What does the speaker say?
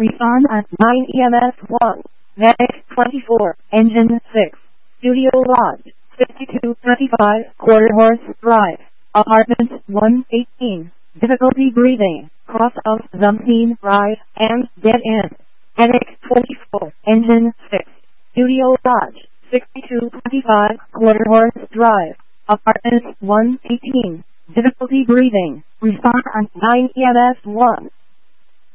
Respond at 9 EMS 1. Medic 24. Engine 6. Studio Lodge 5235 Quarter Horse Drive. Apartment 118. Difficulty breathing. Cross of Zumpine Drive and dead end. Medic 24. Engine 6. Studio Lodge 6225 Quarter Horse Drive. Apartment 118. Difficulty breathing. Respond at 9 EMS 1.